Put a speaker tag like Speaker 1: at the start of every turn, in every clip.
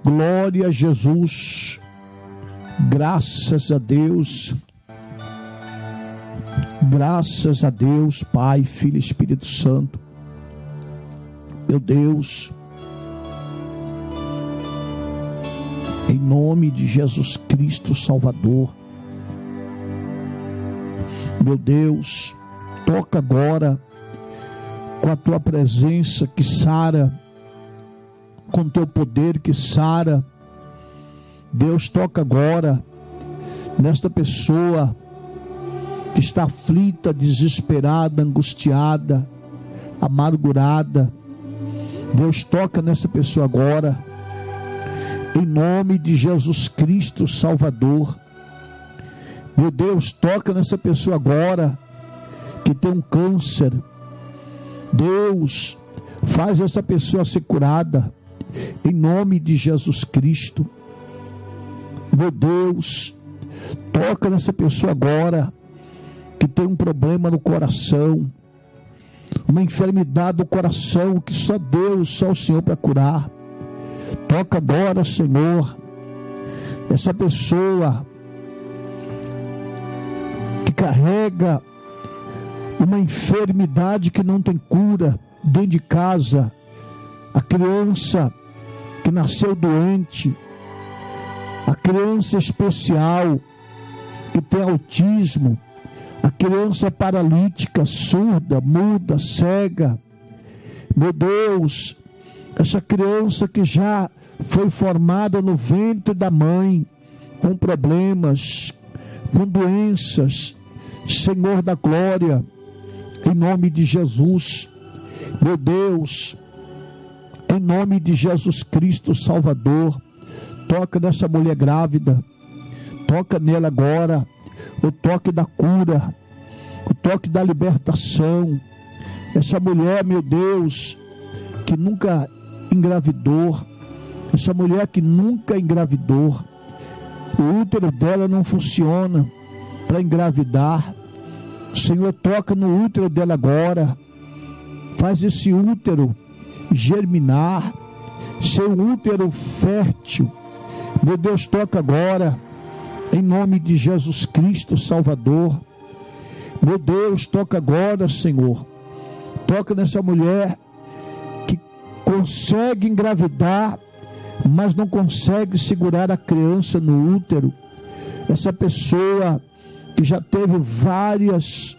Speaker 1: Glória a Jesus. Graças a Deus. Graças a Deus, Pai, Filho e Espírito Santo. Meu Deus, em nome de Jesus Cristo Salvador, meu Deus, toca agora com a tua presença que sara, com o teu poder que sara. Deus, toca agora nesta pessoa que está aflita, desesperada, angustiada, amargurada. Deus, toca nessa pessoa agora, em nome de Jesus Cristo Salvador. Meu Deus, toca nessa pessoa agora que tem um câncer. Deus, faz essa pessoa ser curada, em nome de Jesus Cristo. Meu Deus, toca nessa pessoa agora que tem um problema no coração, uma enfermidade do coração que só Deus, só o Senhor para curar. Toca agora, Senhor, essa pessoa que carrega uma enfermidade que não tem cura dentro de casa, a criança que nasceu doente, a criança especial que tem autismo, a criança paralítica, surda, muda, cega. Meu Deus, essa criança que já foi formada no ventre da mãe, com problemas, com doenças, Senhor da glória, em nome de Jesus, meu Deus, em nome de Jesus Cristo Salvador, toca nessa mulher grávida, toca nela agora, o toque da cura, o toque da libertação. Essa mulher, meu Deus, que nunca engravidou, essa mulher que nunca engravidou, o útero dela não funciona para engravidar. Senhor, toca no útero dela agora, faz esse útero germinar, ser um útero fértil. Meu Deus, toca agora, em nome de Jesus Cristo Salvador. Meu Deus, toca agora, Senhor. Toca nessa mulher que consegue engravidar, mas não consegue segurar a criança no útero. Essa pessoa que já teve várias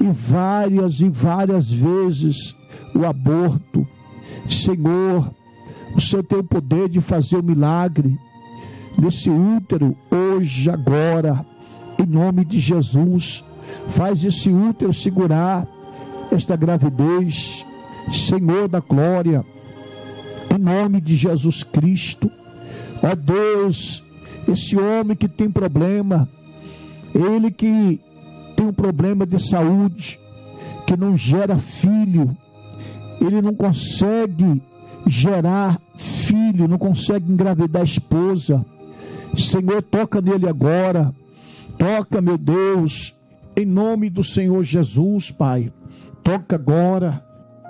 Speaker 1: vezes o aborto. Senhor, o Senhor tem o poder de fazer o milagre nesse útero, hoje, agora, em nome de Jesus. Faz esse útero segurar esta gravidez, Senhor da glória, em nome de Jesus Cristo. Ó Deus, esse homem que tem problema, ele que tem um problema de saúde, que não gera filho, ele não consegue gerar filho, não consegue engravidar a esposa. Senhor, toca nele agora, toca, meu Deus, em nome do Senhor Jesus, Pai, toca agora,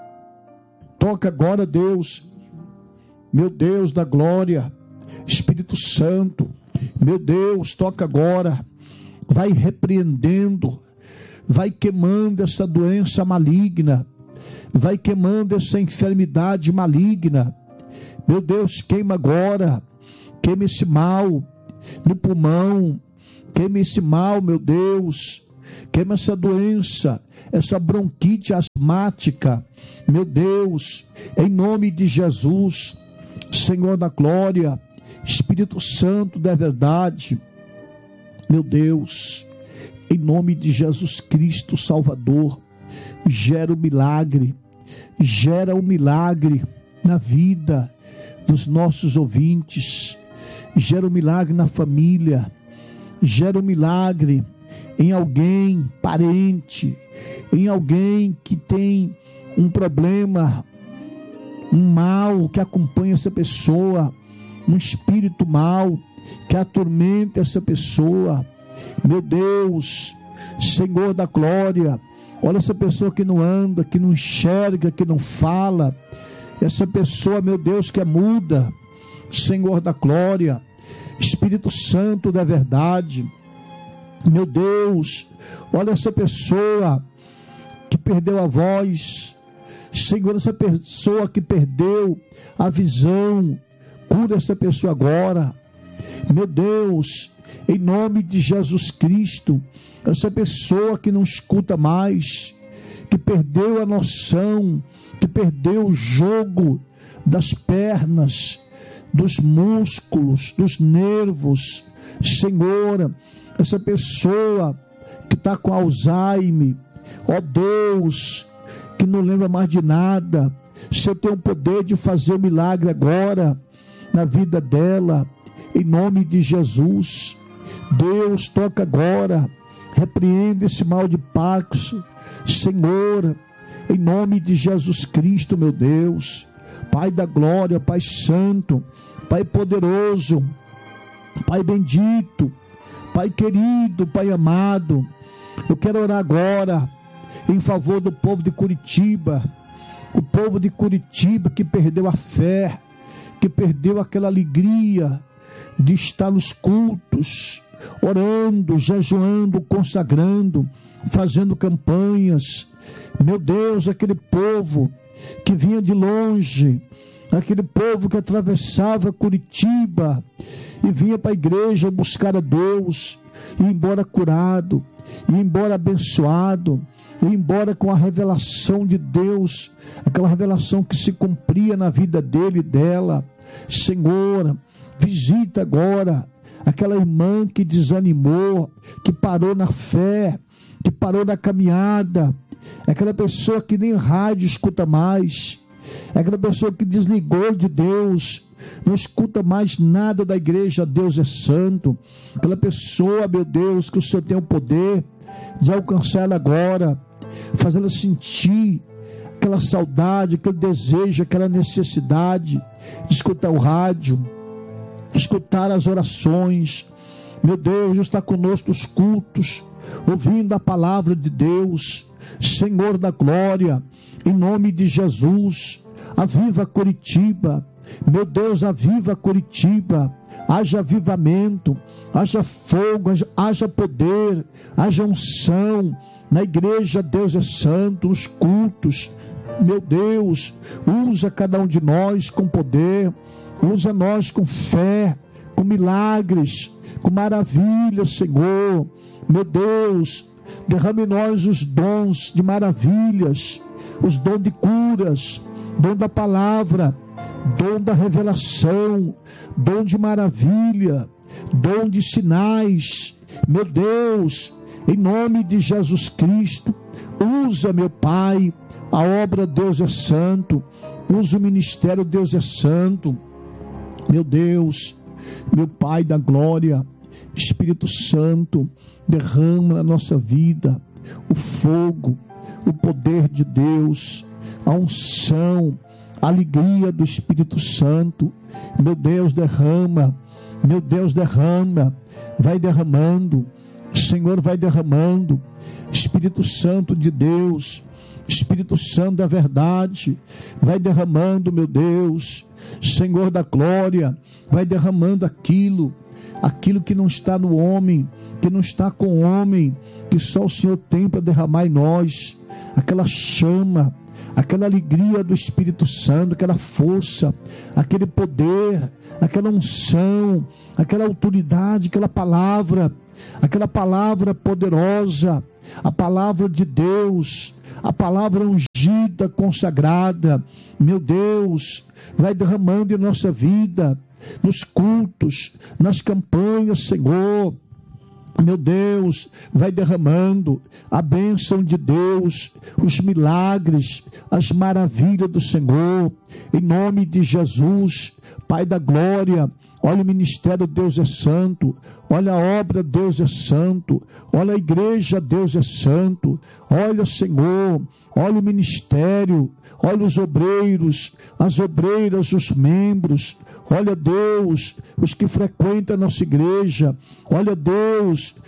Speaker 1: Deus, meu Deus da glória, Espírito Santo, meu Deus, toca agora, vai repreendendo, vai queimando essa doença maligna, vai queimando essa enfermidade maligna. Meu Deus, queima agora, queima esse mal no pulmão, queima esse mal, meu Deus, queima essa doença, essa bronquite asmática, meu Deus, em nome de Jesus, Senhor da glória, Espírito Santo da verdade, meu Deus, em nome de Jesus Cristo Salvador, gera um milagre na vida dos nossos ouvintes, gera um milagre na família, gera um milagre em alguém, parente, em alguém que tem um problema, um mal que acompanha essa pessoa, um espírito mal que atormenta essa pessoa. Meu Deus, Senhor da glória, olha essa pessoa que não anda, que não enxerga, que não fala, essa pessoa, meu Deus, que é muda. Senhor da glória, Espírito Santo da verdade, meu Deus, olha essa pessoa que perdeu a voz, Senhor, essa pessoa que perdeu a visão, cura essa pessoa agora, meu Deus, em nome de Jesus Cristo, essa pessoa que não escuta mais, que perdeu a noção, que perdeu o jogo das pernas, dos músculos, dos nervos, Senhor, essa pessoa que está com Alzheimer, ó Deus, que não lembra mais de nada, Senhor tem o poder de fazer um milagre agora na vida dela, em nome de Jesus. Deus, toca agora, repreende esse mal de Parkinson, Senhor, em nome de Jesus Cristo, meu Deus, Pai da glória, Pai santo, Pai poderoso, Pai bendito, Pai querido, Pai amado, eu quero orar agora em favor do povo de Curitiba, o povo de Curitiba que perdeu a fé, que perdeu aquela alegria de estar nos cultos, orando, jejuando, consagrando, fazendo campanhas. Meu Deus, aquele povo que vinha de longe, aquele povo que atravessava Curitiba e vinha para a igreja buscar a Deus, e embora curado, e embora abençoado, e embora com a revelação de Deus, aquela revelação que se cumpria na vida dele e dela. Senhor, visita agora aquela irmã que desanimou, que parou na fé, que parou na caminhada, aquela pessoa que nem rádio escuta mais, aquela pessoa que desligou de Deus, não escuta mais nada da igreja. Deus é santo. Aquela pessoa, meu Deus, que o Senhor tem o poder de alcançar ela agora, fazê-la sentir aquela saudade, aquele desejo, aquela necessidade de escutar o rádio, escutar as orações. Meu Deus, está conosco nos cultos, ouvindo a palavra de Deus. Senhor da glória, em nome de Jesus, aviva Curitiba, meu Deus, aviva Curitiba, haja avivamento, haja fogo, haja poder, haja unção na igreja. Deus é santo, nos cultos, meu Deus, usa cada um de nós com poder, usa nós com fé, com milagres, com maravilhas, Senhor, meu Deus, derrame em nós os dons de maravilhas, os dons de curas, dom da palavra, dom da revelação, dom de maravilha, dom de sinais. Meu Deus, em nome de Jesus Cristo, usa, meu Pai, a obra Deus é santo, usa o ministério Deus é santo. Meu Deus, meu Pai da glória, Espírito Santo, derrama na nossa vida o fogo, o poder de Deus, a unção, a alegria do Espírito Santo. Meu Deus, derrama, meu Deus, derrama, vai derramando, Senhor, vai derramando. Espírito Santo de Deus, Espírito Santo da verdade, vai derramando, meu Deus, Senhor da glória, vai derramando aquilo que não está no homem, que não está com o homem, que só o Senhor tem para derramar em nós, aquela chama, aquela alegria do Espírito Santo, aquela força, aquele poder, aquela unção, aquela autoridade, aquela palavra poderosa, a palavra de Deus, a palavra ungida, consagrada. Meu Deus, vai derramando em nossa vida, nos cultos, nas campanhas, Senhor. Meu Deus, vai derramando a bênção de Deus, os milagres, as maravilhas do Senhor, em nome de Jesus. Pai da glória, olha o ministério, Deus é santo, olha a obra, Deus é santo, olha a igreja, Deus é santo, olha, Senhor, olha o ministério, olha os obreiros, as obreiras, os membros, olha, Deus, os que frequentam a nossa igreja, olha, Deus,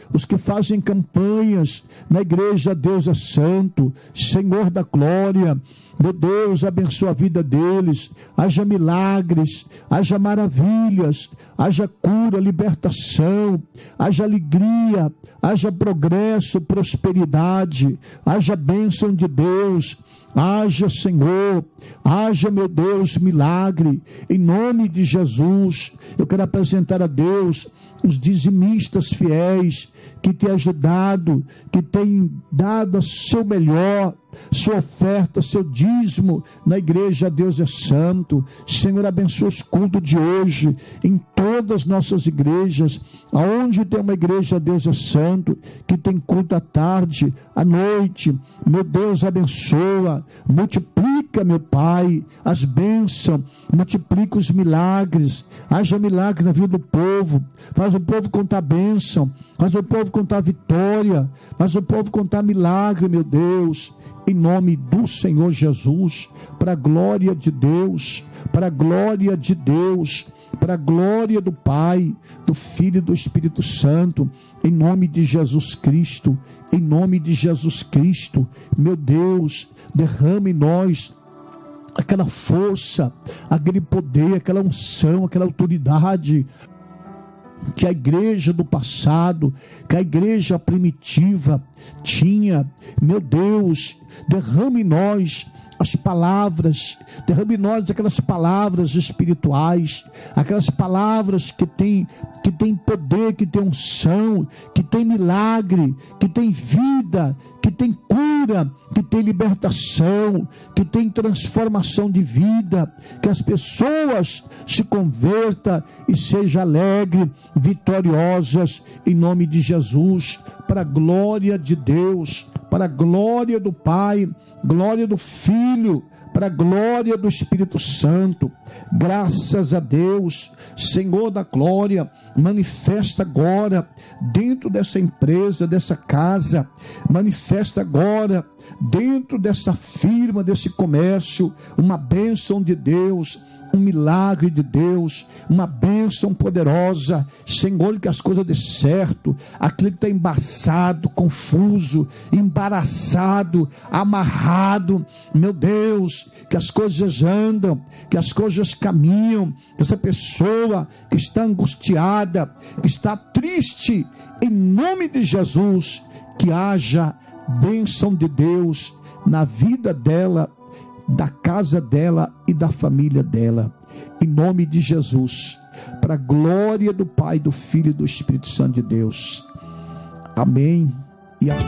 Speaker 1: os que fazem campanhas na igreja Deus é Santo, Senhor da glória, meu Deus, abençoa a vida deles, haja milagres, haja maravilhas, haja cura, libertação, haja alegria, haja progresso, prosperidade, haja bênção de Deus, haja, Senhor, haja, meu Deus, milagre, em nome de Jesus. Eu quero apresentar a Deus os dizimistas fiéis que têm ajudado, que têm dado o seu melhor, sua oferta, seu dízimo na igreja Deus é Santo. Senhor, abençoa os cultos de hoje em todas as nossas igrejas, aonde tem uma igreja Deus é Santo, que tem culto à tarde, à noite. Meu Deus, abençoa, multiplica, meu Pai, as bênçãos, multiplica os milagres, haja milagre na vida do povo, faz o povo contar bênção, faz o povo contar vitória, faz o povo contar milagre, meu Deus, em nome do Senhor Jesus, para a glória de Deus, para a glória de Deus, para a glória do Pai, do Filho e do Espírito Santo, em nome de Jesus Cristo, em nome de Jesus Cristo, meu Deus, derrama em nós aquela força, aquele poder, aquela unção, aquela autoridade que a igreja do passado, que a igreja primitiva tinha. Meu Deus, derrame em nós as palavras, derrame em nós aquelas palavras espirituais, aquelas palavras que tem poder, que tem unção, que tem milagre, que tem vida, que tem cura, que tem libertação, que tem transformação de vida, que as pessoas se convertam e sejam alegres, vitoriosas, em nome de Jesus, para a glória de Deus, para a glória do Pai, glória do Filho, para a glória do Espírito Santo. Graças a Deus, Senhor da glória, manifesta agora dentro dessa empresa, dessa casa, manifesta agora dentro dessa firma, desse comércio, uma bênção de Deus, um milagre de Deus, uma bênção poderosa. Senhor, que as coisas dê certo, aquilo que está embaçado, confuso, embaraçado, amarrado, meu Deus, que as coisas andam, que as coisas caminham, essa pessoa que está angustiada, que está triste, em nome de Jesus, que haja bênção de Deus na vida dela, da casa dela e da família dela, em nome de Jesus, para a glória do Pai, do Filho e do Espírito Santo de Deus. Amém e amém.